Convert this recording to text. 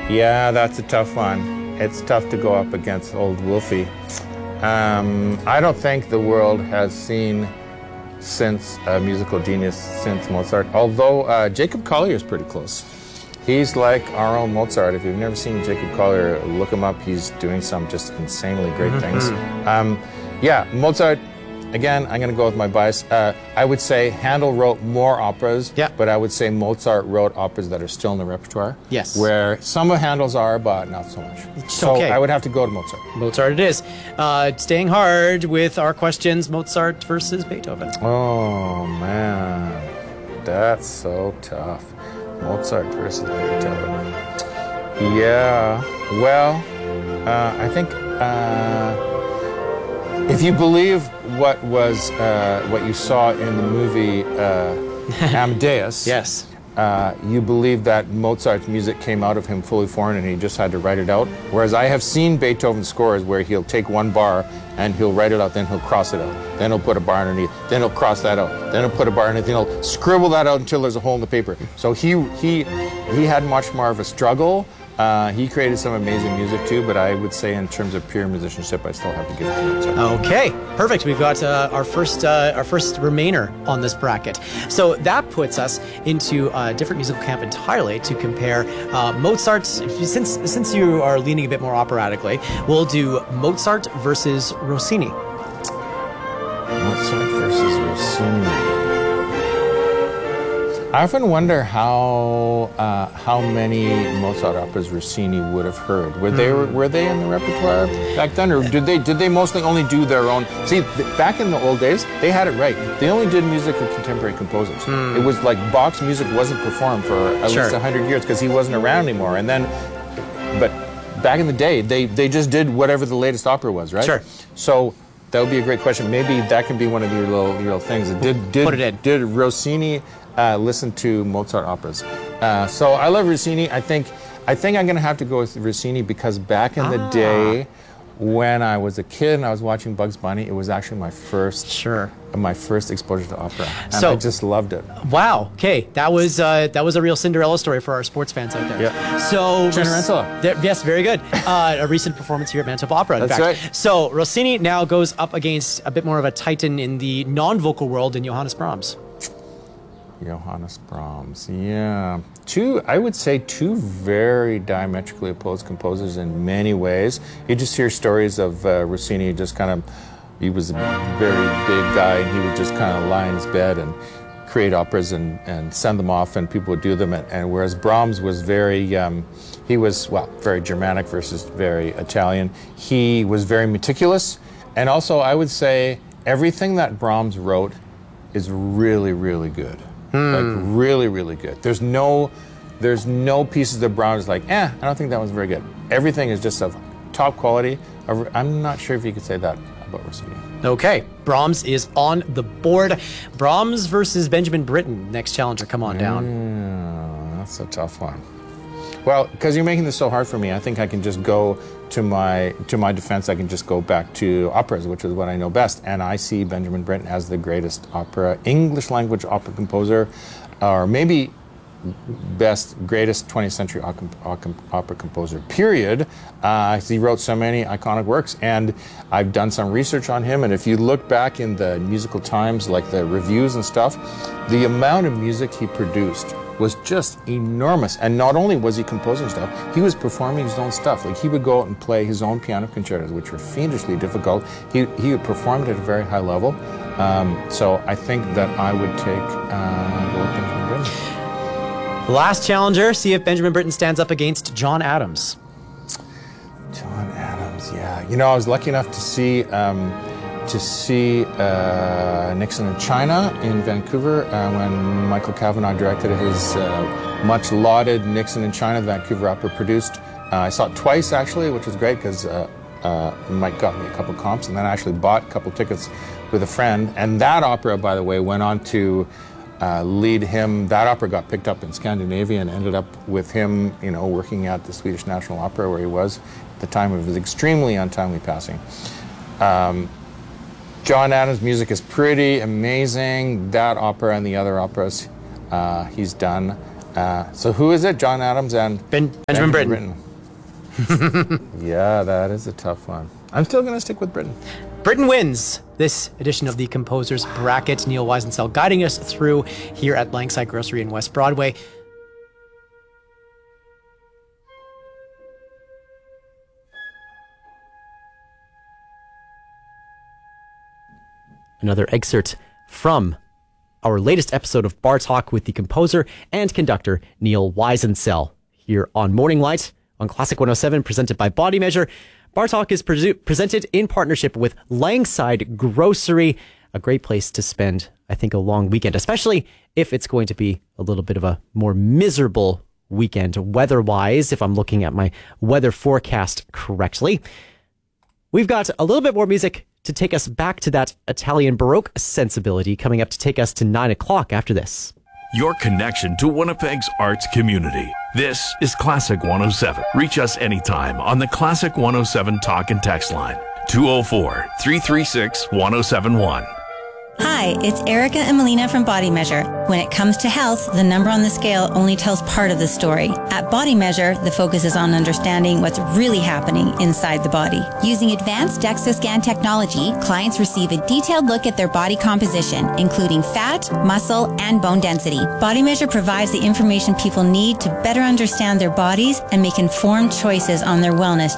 Yeah, that's a tough one. It's tough to go up against old Wolfie. I don't think the world has seen since a musical genius since Mozart, although Jacob Collier is pretty close. He's like our own Mozart. If you've never seen Jacob Collier, look him up. He's doing some just insanely great things. Yeah, Mozart, again, I'm going to go with my bias. I would say Handel wrote more operas, but I would say Mozart wrote operas that are still in the repertoire. Yes. Where some of Handel's are, but not so much. So I would have to go to Mozart. Mozart it is. Staying hard with our questions, Mozart versus Beethoven. Oh, man. That's so tough. Mozart versus Beethoven. Yeah, well, I think if you believe what you saw in the movie Amadeus, yes, you believe that Mozart's music came out of him fully formed and he just had to write it out. Whereas I have seen Beethoven's scores where he'll take one bar and he'll write it out, then he'll cross it out, then he'll put a bar underneath, then he'll cross that out, then he'll put a bar underneath, then he'll scribble that out until there's a hole in the paper. So he had much more of a struggle. He created some amazing music too, but I would say in terms of pure musicianship, I still have to give it to Mozart. Okay, perfect. We've got our first remainer on this bracket. So that puts us into a different musical camp entirely to compare Mozart. Since you are leaning a bit more operatically, we'll do Mozart versus Rossini. Mozart versus Rossini. I often wonder how many Mozart operas Rossini would have heard. Were they in the repertoire back then, or did they mostly only do their own? See, back in the old days, they had it right. They only did music of contemporary composers. It was like Bach's music wasn't performed for at least 100 years because he wasn't around anymore. And then, but back in the day, they just did whatever the latest opera was, right? Sure. So that would be a great question. Maybe that can be one of your little things. Put it in. Did Rossini listen to Mozart operas? So I love Rossini. I think I'm going to have to go with Rossini because back in the day, when I was a kid and I was watching Bugs Bunny, it was actually my first exposure to opera, and I just loved it. Wow. Okay, that was a real Cinderella story for our sports fans out there. Yeah. So Cenerentola. Yes, very good. A recent performance here at Manitoba Opera. In That's fact. right. So Rossini now goes up against a bit more of a titan in the non-vocal world in Johannes Brahms. Johannes Brahms, yeah. I would say two very diametrically opposed composers in many ways. You just hear stories of Rossini just kind of, he was a very big guy and he would just kind of lie in his bed and create operas and send them off and people would do them. And whereas Brahms was very, very Germanic versus very Italian. He was very meticulous. And also I would say everything that Brahms wrote is really, really good. Like really, really good. There's no pieces of Brahms like, I don't think that was very good. Everything is just of top quality. I'm not sure if you could say that about Rossini. Okay, Brahms is on the board. Brahms versus Benjamin Britten. Next challenger, come on down. That's a tough one. Well, because you're making this so hard for me, I think I can just go to my defense. I can just go back to operas, which is what I know best, and I see Benjamin Britten as the greatest English language opera composer, or maybe greatest 20th century opera composer, period. He wrote so many iconic works, and I've done some research on him, and if you look back in the musical times, like the reviews and stuff, the amount of music he produced was just enormous. And not only was he composing stuff, he was performing his own stuff. Like he would go out and play his own piano concertos, which were fiendishly difficult. He performed at a very high level. So I think that I would take go with Benjamin Britten. Last challenger, see if Benjamin Britten stands up against John Adams. John Adams, yeah. You know, I was lucky enough to see Nixon in China in Vancouver when Michael Kavanagh directed his much lauded Nixon in China, the Vancouver Opera produced. I saw it twice actually, which was great because Mike got me a couple comps, and then I actually bought a couple tickets with a friend. And that opera, by the way, went on to lead him. That opera got picked up in Scandinavia and ended up with him, you know, working at the Swedish National Opera where he was at the time of his extremely untimely passing. John Adams' music is pretty amazing. That opera and the other operas he's done. So who is it? John Adams and Benjamin Britten. Yeah, that is a tough one. I'm still going to stick with Britten. Britten wins this edition of the Composers Bracket. Neil Weisencel guiding us through here at Langside Grocery in West Broadway. Another excerpt from our latest episode of Bar Talk with the composer and conductor Neil Weisencel here on Morning Light on Classic 107, presented by Body Measure. Bar Talk is presented in partnership with Langside Grocery, a great place to spend, I think, a long weekend, especially if it's going to be a little bit of a more miserable weekend weather-wise, if I'm looking at my weather forecast correctly. We've got a little bit more music to take us back to that Italian Baroque sensibility coming up to take us to 9 o'clock after this. Your connection to Winnipeg's arts community. This is Classic 107. Reach us anytime on the Classic 107 talk and text line, 204-336-1071. Hi, it's Erica and Melina from Body Measure. When it comes to health, the number on the scale only tells part of the story. At Body Measure, the focus is on understanding what's really happening inside the body. Using advanced DEXA scan technology, clients receive a detailed look at their body composition, including fat, muscle, and bone density. Body Measure provides the information people need to better understand their bodies and make informed choices on their wellness